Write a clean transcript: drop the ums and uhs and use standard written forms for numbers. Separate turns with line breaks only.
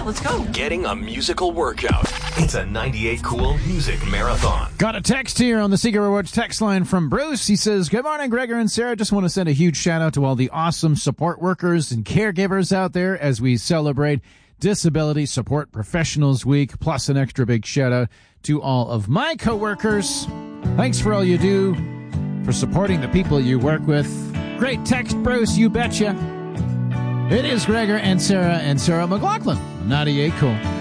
let's go.
Getting a musical workout. It's a 98 Cool Music Marathon.
Got a text here on the Secret Rewards text line from Bruce. He says, good morning, Gregor and Sarah. Just want to send a huge shout out to all the awesome support workers and caregivers out there as we celebrate Disability Support Professionals Week, plus an extra big shout out to all of my coworkers. Thanks for all you do, for supporting the people you work with. Great text, Bruce, you betcha. It is Gregor and Sarah McLaughlin, 98 Cool.